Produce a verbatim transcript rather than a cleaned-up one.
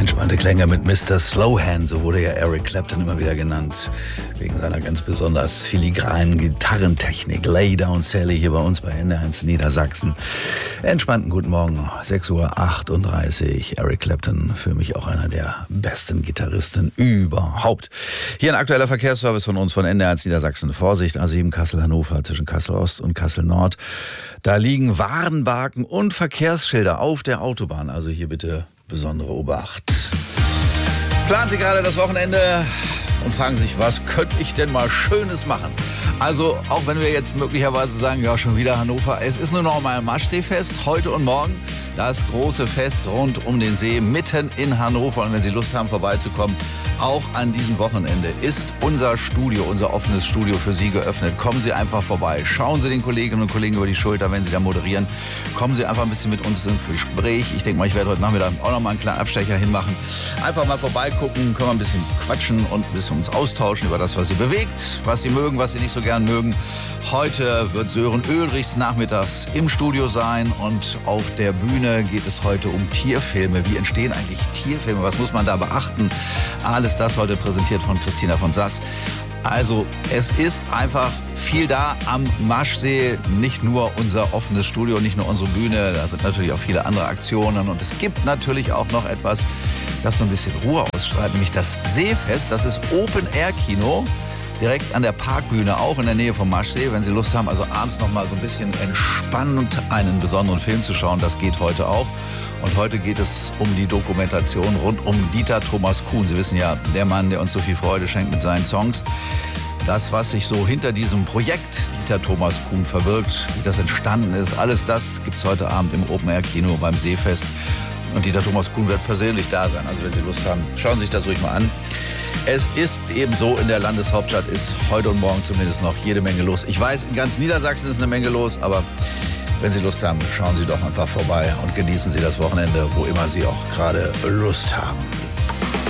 Entspannte Klänge mit Mister Slowhand, so wurde ja Eric Clapton immer wieder genannt, wegen seiner ganz besonders filigranen Gitarrentechnik. Lay Down Sally hier bei uns bei N D R eins Niedersachsen. Entspannten guten Morgen, sechs Uhr achtunddreißig. Eric Clapton, für mich auch einer der besten Gitarristen überhaupt. Hier ein aktueller Verkehrsservice von uns von N D R eins Niedersachsen. Vorsicht, A sieben Kassel-Hannover zwischen Kassel-Ost und Kassel-Nord. Da liegen Warnbarken und Verkehrsschilder auf der Autobahn, also hier bitte besondere Obacht. Planen Sie gerade das Wochenende und fragen sich, was könnte ich denn mal Schönes machen? Also, auch wenn wir jetzt möglicherweise sagen, ja, schon wieder Hannover. Es ist nur noch mal ein Maschseefest, heute und morgen. Das große Fest rund um den See, mitten in Hannover. Und wenn Sie Lust haben, vorbeizukommen, auch an diesem Wochenende ist unser Studio, unser offenes Studio für Sie geöffnet. Kommen Sie einfach vorbei. Schauen Sie den Kolleginnen und Kollegen über die Schulter, wenn Sie da moderieren. Kommen Sie einfach ein bisschen mit uns ins Gespräch. Ich denke mal, ich werde heute Nachmittag auch noch mal einen kleinen Abstecher hinmachen. Einfach mal vorbeigucken, können wir ein bisschen quatschen und ein bisschen uns austauschen über das, was Sie bewegt, was Sie mögen, was Sie nicht so gern mögen. Heute wird Sören Ulrichs nachmittags im Studio sein und auf der Bühne geht es heute um Tierfilme. Wie entstehen eigentlich Tierfilme? Was muss man da beachten? Alles das heute präsentiert von Christina von Sass. Also es ist einfach viel da am Maschsee, nicht nur unser offenes Studio, nicht nur unsere Bühne, da sind natürlich auch viele andere Aktionen und es gibt natürlich auch noch etwas, das so ein bisschen Ruhe ausstrahlt, nämlich das Seefest, das ist Open-Air-Kino. Direkt an der Parkbühne, auch in der Nähe vom Maschsee. Wenn Sie Lust haben, also abends noch mal so ein bisschen entspannend einen besonderen Film zu schauen, das geht heute auch. Und heute geht es um die Dokumentation rund um Dieter Thomas Kuhn. Sie wissen ja, der Mann, der uns so viel Freude schenkt mit seinen Songs. Das, was sich so hinter diesem Projekt Dieter Thomas Kuhn verbirgt, wie das entstanden ist, alles das gibt es heute Abend im Open-Air-Kino beim Seefest. Und Dieter Thomas Kuhn wird persönlich da sein. Also wenn Sie Lust haben, schauen Sie sich das ruhig mal an. Es ist eben so, in der Landeshauptstadt ist heute und morgen zumindest noch jede Menge los. Ich weiß, in ganz Niedersachsen ist eine Menge los, aber wenn Sie Lust haben, schauen Sie doch einfach vorbei und genießen Sie das Wochenende, wo immer Sie auch gerade Lust haben.